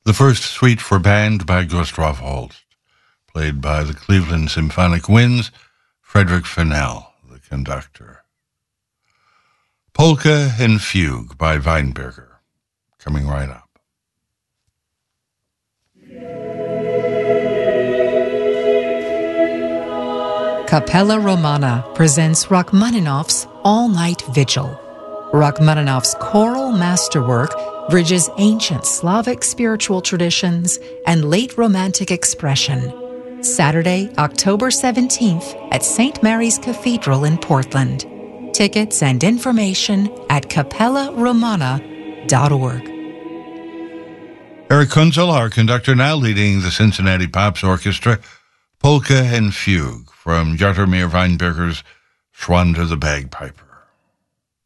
The first suite for band by Gustav Holst, played by the Cleveland Symphonic Winds, Frederick Fennell, the conductor. Polka and Fugue by Weinberger, coming right up. Capella Romana presents Rachmaninoff's All-Night Vigil. Rachmaninoff's choral masterwork bridges ancient Slavic spiritual traditions and late Romantic expression. Saturday, October 17th at St. Mary's Cathedral in Portland. Tickets and information at capellaromana.org. Eric Kunzel, our conductor, now leading the Cincinnati Pops Orchestra, Polka and Fugue from Jaromir Weinberger's Schwander the Bagpiper.